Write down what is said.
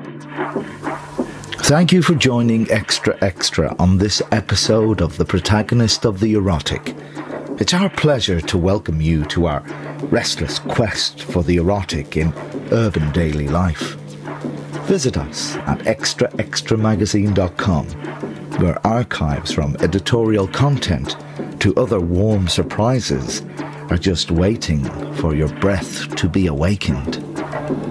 Thank you for joining Extra Extra on this episode of The Protagonist of the Erotic. It's our pleasure to welcome you to our restless quest for the erotic in urban daily life. Visit us at extraextramagazine.com, where archives from editorial content to other warm surprises are just waiting for your breath to be awakened.